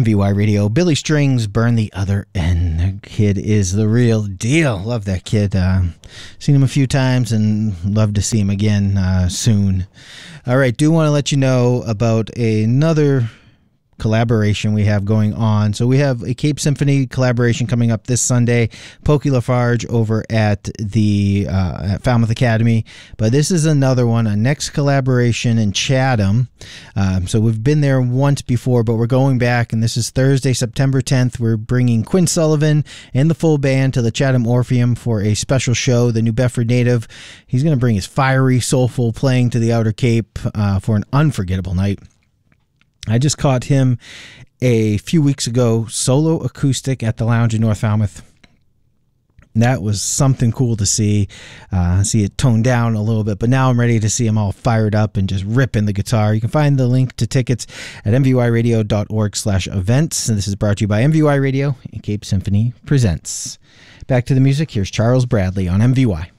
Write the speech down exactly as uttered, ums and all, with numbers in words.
M V Y Radio. Billy Strings, Burn the Other End. The kid is the real deal. Love that kid. Uh, seen him a few times and love to see him again uh, soon. All right, do want to let you know about another collaboration we have going on. So we have a Cape Symphony collaboration coming up this Sunday. Pokey Lafarge over at the uh, at Falmouth Academy. But this is another one, a next collaboration in Chatham. Um, so we've been there once before, but we're going back, and this is Thursday, September tenth. We're bringing Quinn Sullivan and the full band to the Chatham Orpheum for a special show. The New Bedford native, he's going to bring his fiery, soulful playing to the Outer Cape uh, for an unforgettable night. I just caught him a few weeks ago, solo acoustic at the Lounge in North Falmouth. That was something cool to see, uh, see it toned down a little bit, but now I'm ready to see him all fired up and just ripping the guitar. You can find the link to tickets at m v y radio dot org slash events, and this is brought to you by M V Y Radio and Cape Symphony Presents. Back to the music, here's Charles Bradley on M V Y.